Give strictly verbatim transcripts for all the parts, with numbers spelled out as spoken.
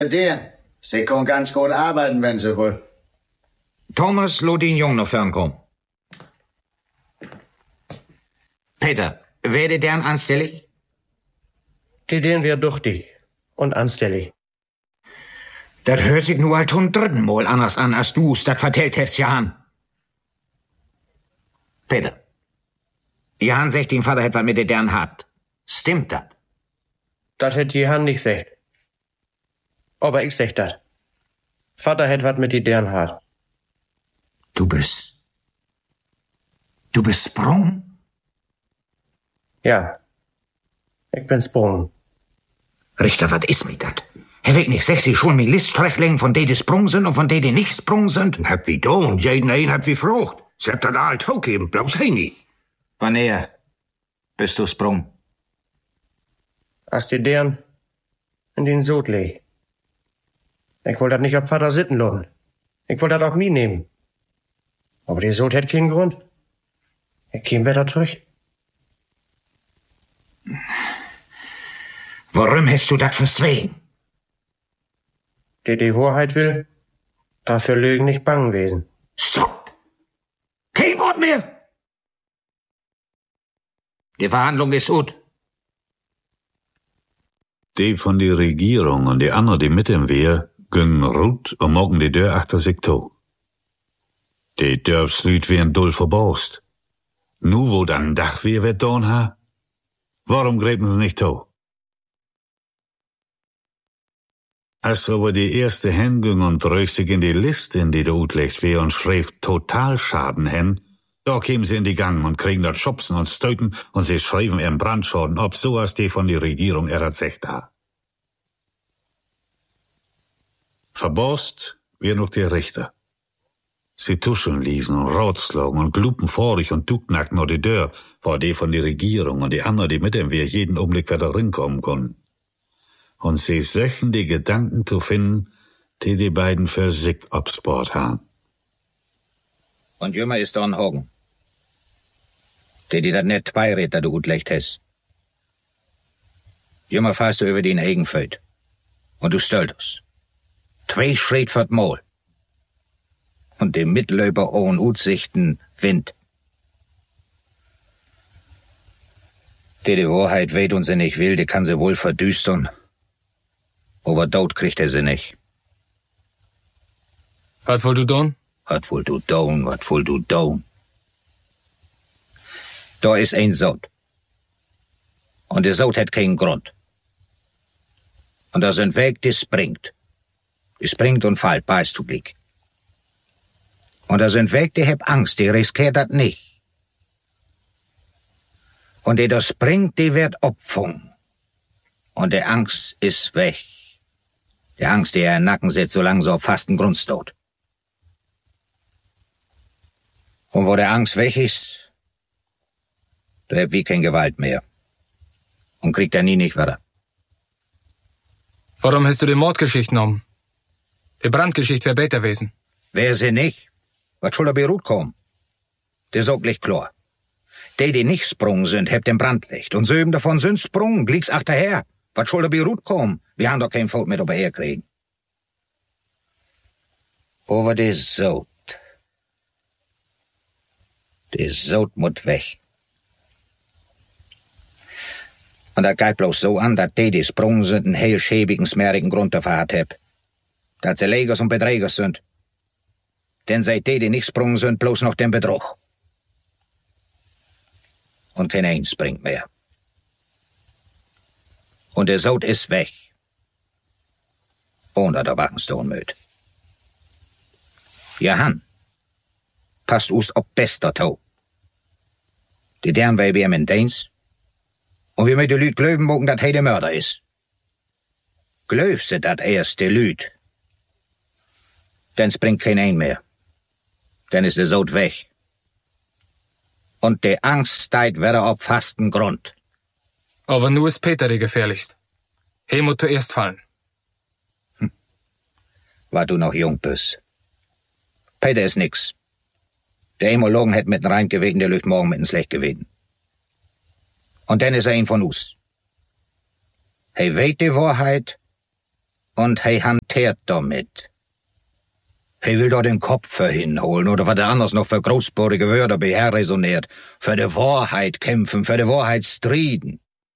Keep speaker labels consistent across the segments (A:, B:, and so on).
A: Der, sie kann ganz gut arbeiten, wenn sie will.
B: Thomas, lot den Jungen noch fernkommen. Peter, werde deren anstellig?
C: Die den wär duchtig und anstellig.
B: Das hört sich nur halt zum dritten Mal anders an, als du's das vertellt hast, Johann. Peter, Johann sagt, den Vater hätt was mit der deren hat. Stimmt das?
C: Das hätt Johann nicht gesagt. Aber ich sag das. Vater hätt was mit die deren hat.
B: Du bist... Du bist Sprung?
C: Ja. Ich bin Sprung.
B: Richter, was ist mit dat? Herr Weg nicht, sech Sie schon mit Liststrechlingen von de die Sprung sind und von de die nicht Sprung sind?
D: Hab wie do und jeden ein hat wie Frucht. Sie habt das alt hochgeben, bloß hey nicht.
B: Wann er? Bist du Sprung?
C: Als die deren in den Sod leg. Ich wollt dat nicht ob Vater sitten lassen. Ich wollt dat auch mir nehmen. Aber die Sod hätt keinen Grund. Ich käm wieder zurück.
B: Warum hast du dat verswegen?
C: Der die Wahrheit will, dafür Lügen nicht bang wesen.
B: Stopp! Kein Wort mehr! Die Verhandlung ist gut.
E: Die von der Regierung und die anderen, die mit ihm wär, gingen rut und mogen die Tür achter sich to. Die Dörfslüt wären dull verbaust. Nu wo dann Dach wir wird don ha? Warum gräben sie nicht to? Als aber die erste hen ging und dröch sich in die Liste, in die der utlegt wär und schrieb Totalschaden hen, da kämen sie in die Gang und kriegen dort Schubsen und Stöten und sie schrieben ihren Brandschaden ob, so als die von der Regierung erzählt ha. Verbost wär noch der Richter. Sie tuscheln ließen und rotschlagen und glupen vorig und ducknackten nur die Tür, vor die von der Regierung und die anderen, die mit dem wir jeden Augenblick wieder rinkommen konnten. Und sie söchen die Gedanken zu finden, die die beiden für sich absport haben.
B: Und jümmer ist da ein Hogen. Die, die dat net beiredt, da du gut lecht hast. Jümmer fährst du über den Eigenfeld. Und du stölltest. Zwei Schritt vert Mol. Und dem Mitlöber ohne Utsichten Wind. Die die Wahrheit weht und sie nicht will, die kann sie wohl verdüstern. Aber dort kriegt er sie nicht.
F: Was wollt du don?
B: Was wollt du don, was wollt du don? Da ist ein Sod. Und der Sod hat keinen Grund. Und da sind Weg, die springt. Die springt und fällt, beißt du Blick. Und da sind Weg, die hab Angst, die riskiert dat nicht. Und die da springt, die wird opfung. Und die Angst ist weg. Die Angst, die er im Nacken sitzt, solange so auf fasten Grund steht. Und wo der Angst weg ist, da hab wie kein Gewalt mehr. Und kriegt er nie nicht wieder.
F: Warum hast du die Mordgeschichte genommen? Die Brandgeschichte wär besser gewesen.
B: Wär sie nicht, was soll er Beirut kommen? Der sagt licht klar. Die, die nicht sprung sind, hebt den Brandlicht. Und söben davon sind sprung, glieg's achterher. Was soll der Beirut kommen? Wir haben doch kein Volk mit ober herkriegen. Aber der Sod. Der Sod muss weg. Und das geht bloß so an, dass die, die sprung sind, einen heel schäbigen, smerigen Grund dafür hat hab. Dass sie Legers und Beträgers sind. Denn seit die, die nicht sprung sind, bloß noch den Betrug. Und kein eins springt mehr. Und der Sod ist weg. Ohne der Wachenstone möt. Johann, passt us ob bester Tau. Die deren bei wir in Deins. Und wir mit de Lüd glöben mogen, dat he de Mörder is. Glöf se dat erste Lüd. Dann springt kein ein mehr. Dann ist der Sod weg. Und die Angst steigt wieder auf fasten Grund.
F: Aber nur ist Peter die gefährlichst. He muss zuerst fallen.
B: Hm. War du noch jung bist. Peter ist nix. Der Emologen hätt mit rein gewegen, der lügt morgen mit n schlecht gewegen. Und dann ist er ein von us. He weht die Wahrheit Und hei hantiert damit. Hei will da den Kopf für hinholen, oder was er anders noch für großsporige Wörter beherresoniert. Für die Wahrheit kämpfen, für die Wahrheit striden.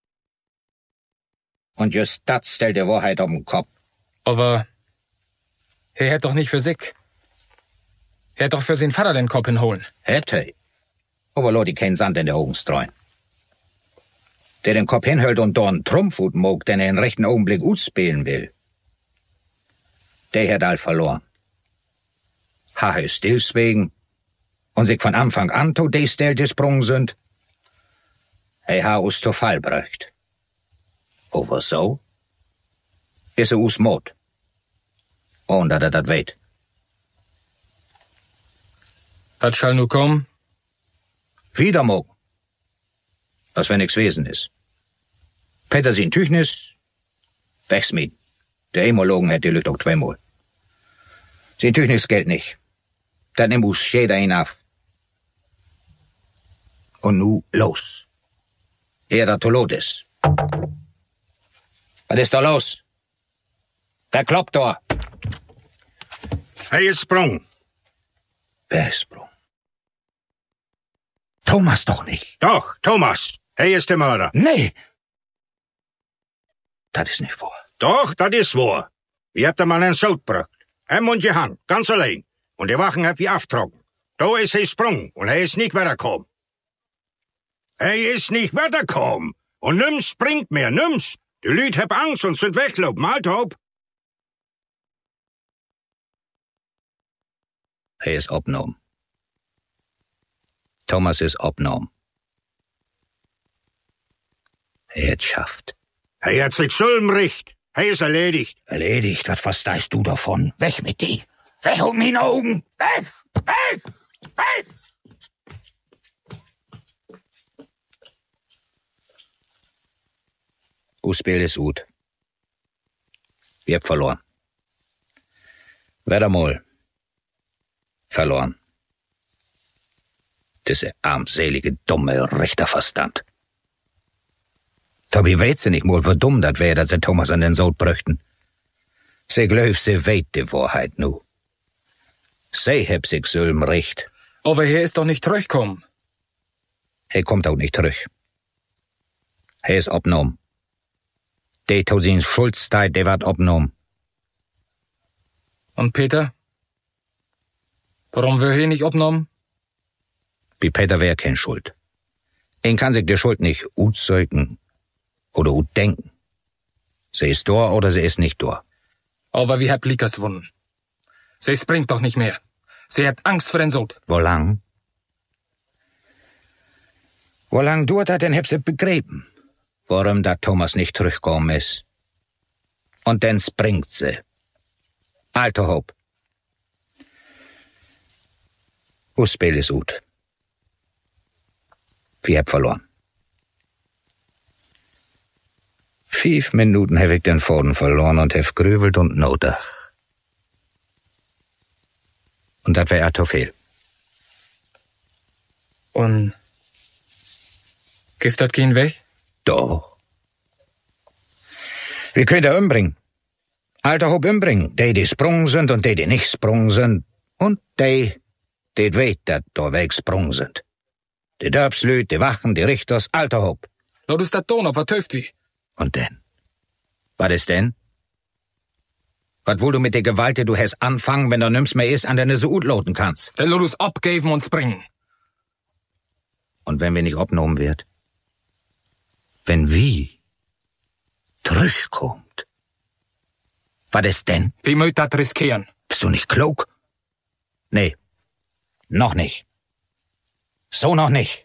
B: Und just dat stellt die Wahrheit auf den Kopf.
F: Aber er hätt doch nicht für sich. Er hätt doch für sein Vater den Kopf hinholen.
B: Hätt hei. Aber lo die kein Sand in die Augen streuen. Der den Kopf hinhält und da einen Trumpfhut mag, den er in rechten Augenblick utspielen will. Der hat all verloren. Ha he stillswegen und sich von Anfang an to de Stell gesprungen sind. He ha us to Fall bröcht. Aber so is er us Mord. Und dat er dat weet.
F: Was schall nu kommen?
B: Wieder morgen. Als wenn nix Wesen is. Peter sin Tüchnis, wegsmieden. Der Emologen hätt die Lüt auch zweimal. Sin Tüchnis gilt nicht. Dat nimmt us jeder ihn af. Und nu los. Er da tot is. Was ist da los? Wer kloppt da?
D: Hey, ist sprung.
B: Wer ist sprung? Thomas doch nicht.
D: Doch, Thomas. Hey, ist der Mörder.
B: Nee. Das ist nicht wahr.
D: Doch, das ist wahr. Wie habt ihr mal einen Sod gebracht? Hem und je Hand, ganz allein. Und die Wachen habt ihr aufgetragen. Da ist er sprung und er ist nicht weitergekommen. Er ist nicht weitergekommen. Und nimm's springt mehr, nimm's. Die Lüd hab Angst und sind weglaufen, Althob.
B: Er ist abgenommen. Thomas ist abgenommen. Er hat's schafft.
D: Er hat sich Sulmricht. Er ist erledigt.
B: Erledigt? Was verstehst du davon? Weg mit die! Weg um die Augen! Weg! Weg! Weg! Us Spiel ist gut. Wir habt verloren. Wer mal verloren. Diese armselige, dumme Richterverstand. Tobi weet sie nicht mal, wie dumm dat wär, dass sie Thomas an den Sod brüchten. Sie glaub, sie weet die Wahrheit nu. Sie heb sich Sülm recht.
F: Aber er ist doch nicht zurückgekommen.
B: Er kommt auch nicht zurück. Er ist abgenommen. Die tut sin Schuldzeit, der wird abgenommen.
F: Und Peter? Warum wir hier nicht abgenommen?
B: Wie Peter wär kein Schuld. Ihn kann sich die Schuld nicht utzeugen oder utdenken. Sie ist da oder sie ist nicht da.
F: Aber wie habt Likas gewonnen? Sie springt doch nicht mehr. Sie hat Angst vor den Sod.
B: Wo lang? Wo lang dauert hat, denn hab sie begräben, warum da Thomas nicht zurückgekommen ist. Und dann springt sie. Alter Hob. Us Spiel ist gut. Wir hab verloren. Fünf Minuten hab ich den Faden verloren und hab grübelt und notach. Und das wär ja zu viel.
F: Und gibt das keinen Weg?
B: Doch. Wir können da umbringen. Alter Hob umbringen. Die, die sprung sind und die, die nicht sprung sind. Und die, die weet, dat da weg sprung sind. Die Dörpslüt, die Wachen, die Richters, alter Hob.
F: Laut ist das Ton auf, was töft wie?
B: Und denn? Was ist denn? Was wohl du mit der Gewalt, die du hast anfangen, wenn da nimm's mehr ist, an deine so gut loten kannst?
F: Dann laut uns abgeben und springen.
B: Und wenn wir nicht abgenommen wird? Wenn wie zurückkommt? Was ist denn?
F: Wie möcht das riskieren?
B: Bist du nicht klug? Nee, noch nicht. So noch nicht.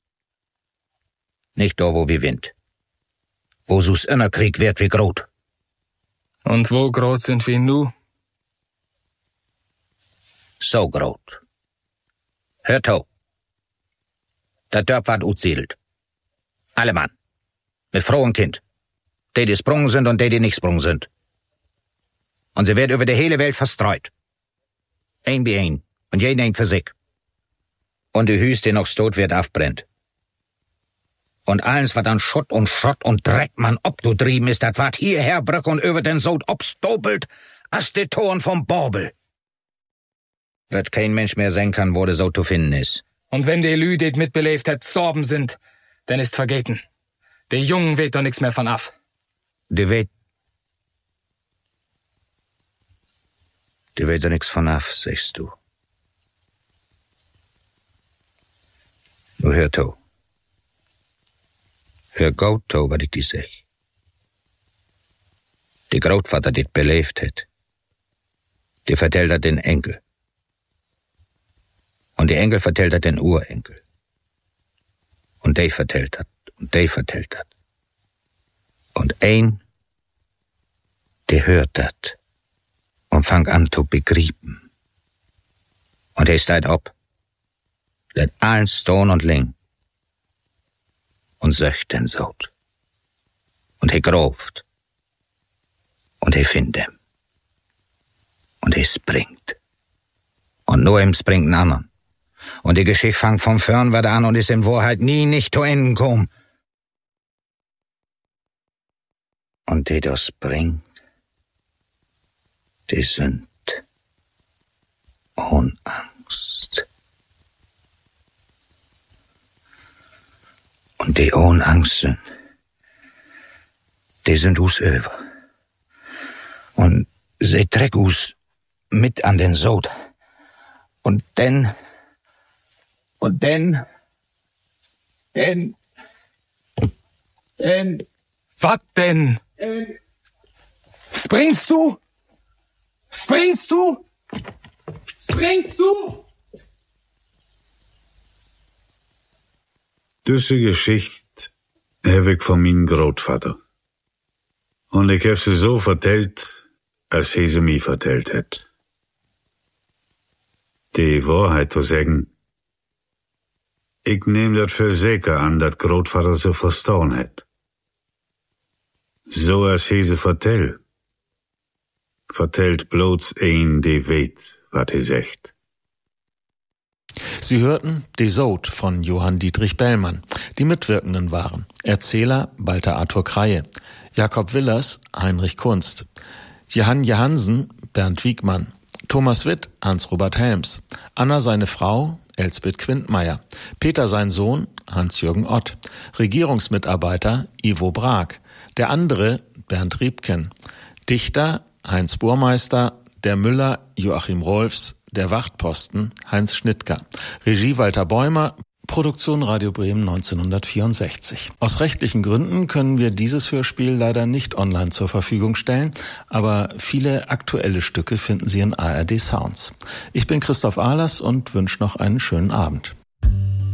B: Nicht da, wo wir Wind. Wo so's Innerkrieg wird wie Grot.
F: Und wo groß sind wir nu?
B: So grot. Hört ho. Der Dörp ward utsiedelt. Alle Mann. Mit frohem Kind. Die, die sprungen sind und die, die nicht sprungen sind. Und sie wird über die hele Welt verstreut. Ein wie ein. Und jeden ein für sich. Und die Hüs, die noch stot wird, aufbrennt. Und alles, was an Schutt und Schrott und Dreck man obdudrieben ist, dat wart hierher brück und über den Sod obstobelt, as de Toren vom Borbel. Wird kein Mensch mehr sein kann, wo de Sod zu finden is.
F: Und wenn die Lü det mitbelebt hat, zorben sind, dann ist vergeten. De Jungen weht doch nix mehr von af.
B: De weht... De weht doch nix von af, sagst du. Nu hör to. Hör gut to, wat ik die zeg. Die Grootvater dit beleefd het, die vertellt dat den Enkel. Und die Enkel vertellt dat den Urenkel. Und die vertellt dat, und die vertellt dat. Und ein, die hört dat, und fang an zu begrieben. Und er steigt op, let allen stone und ling, und söcht den Sod. Und he groft. Und he findt ihm. Und he springt. Und nur ihm springt ein anderen. Und die Geschichte fangt vom Förn wieder an und ist in Wahrheit nie nicht zu Enden gekommen. Und die da springt, die sind ohne Angst. Und die ohne Angst sind, die sind us über. Und sie treck us mit an den Sod. Und denn, und denn, denn, denn,
F: Was denn?
A: denn,
F: Springst du? Springst du? Springst du?
E: Diese Geschichte heb ik von mijn Grootvater. Und ich heb sie so vertellt, als he sie mir vertellt het. Die Wahrheit zu sagen, ich nehm dat für sicher an, dat Grootvater sie verstaan het. So als he sie vertellt, vertellt bloß ein, die weet, wat he sagt.
G: Sie hörten Die Sod von Johann Dietrich Bellmann. Die Mitwirkenden waren Erzähler Walter Arthur Kreie, Jakob Willers Heinrich Kunst, Johann Johansen Bernd Wiegmann, Thomas Witt Hans-Robert Helms, Anna seine Frau Elsbeth Quintmeier, Peter sein Sohn Hans-Jürgen Ott, Regierungsmitarbeiter Ivo Brag, der andere Bernd Riebken, Dichter Heinz Burmeister, der Müller Joachim Rolfs, der Wachtposten Heinz Schnittger, Regie Walter Bäumer, Produktion Radio Bremen neunzehnhundertvierundsechzig. Aus rechtlichen Gründen können wir dieses Hörspiel leider nicht online zur Verfügung stellen, aber viele aktuelle Stücke finden Sie in A R D Sounds. Ich bin Christoph Ahlers und wünsche noch einen schönen Abend.